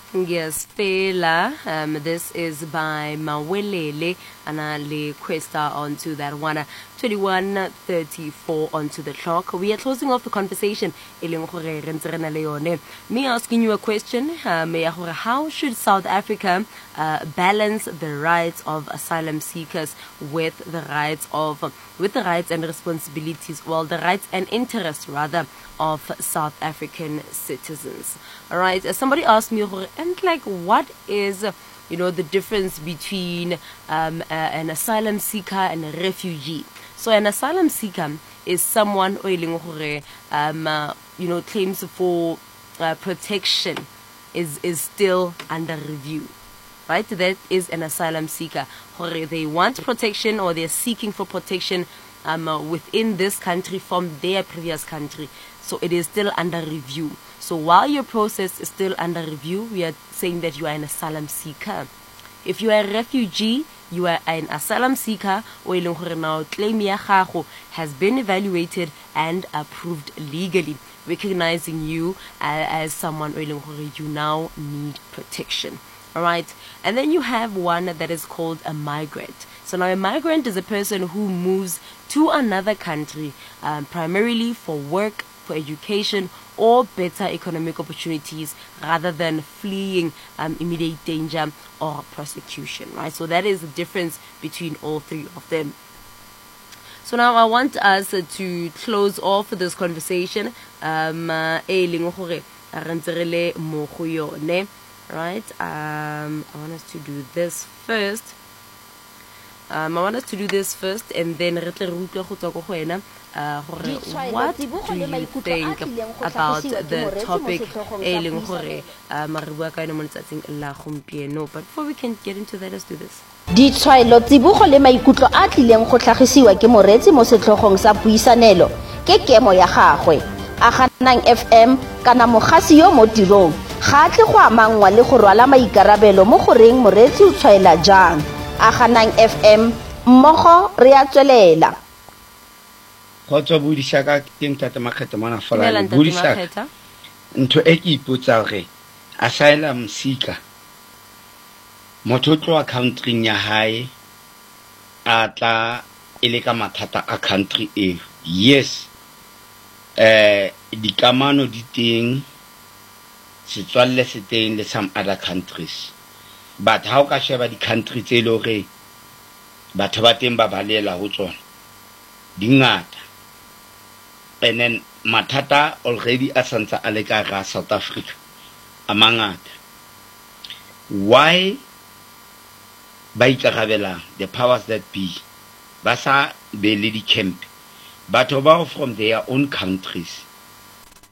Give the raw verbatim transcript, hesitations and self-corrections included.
Yes, Fela. Um, this is by Mawelele Anale Questa onto that one. twenty-one thirty-four onto the clock. We are closing off the conversation. Me asking you a question. Um, how should South Africa uh, balance the rights of asylum seekers with the rights of with the rights and responsibilities, well, the rights and interests rather of South African citizens? All right. Uh, somebody asked me, and like, what is you know the difference between um, uh, an asylum seeker and a refugee? So an asylum seeker is someone who um, uh, you know claims for uh, protection is is still under review, right? That is an asylum seeker. They want protection or they're seeking for protection um, uh, within this country from their previous country. So it is still under review. So while your process is still under review, we are saying that you are an asylum seeker. If you are a refugee, you are an asylum seeker, or now claim ya gago has been evaluated and approved legally, recognizing you uh, as someone you now need protection. All right, and then you have one that is called a migrant. So now a migrant is a person who moves to another country um, primarily for work, for education, or better economic opportunities rather than fleeing um, immediate danger or persecution, right? So that is the difference between all three of them. So now I want us uh, to close off this conversation. Um, uh, right? Um, I want us to do this first. Um, I want us to do this first, and then uh, what do you think about the topic? But before we can get into that, let's do this. Ditshwaelo tsibogo le maikutlo a tlileng go tlhagisiwa ke moreetsi mo setlhogong sa puisanelo ke kemo ya gagwe. A ganang F M kana mogasi yo mo tirong ga tle go amangwa le go rwala maikarabelo mo go reng moreetsi o tshwaela jang. A ganang F M mmogo re a tswelela. Khotso budisaka ke ntate Makgetho mona fala budisaka ntho e ke ipotsa gore asylum seeker motho tlo a country nya hae a tla ele ka mathata a country e. Yes, eh dikamano di teng setswalle se teng le some other countries, but how ka sheba di country tse le gore batho ba teng ba balela ho tsona dingata, and then mathata already a santsa a le ka ga South Africa a mangata. Why ba ikarabela the powers that be ba sa be le di camp batho ba from their own countries